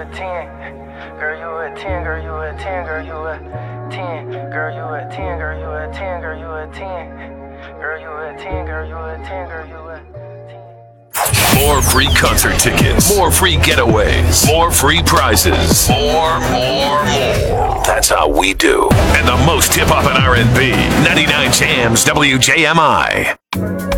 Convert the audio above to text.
a 10. Girl, you a 10, girl, you a 10, girl, you a 10. Girl, you a 10, girl, you a 10, girl, you a 10. Girl, you a 10, girl, you a 10, girl, you a 10. More free concert tickets, more free getaways, more free prizes, more. That's how we do. And the most hip-hop and R&B, 99 Jams WJMI.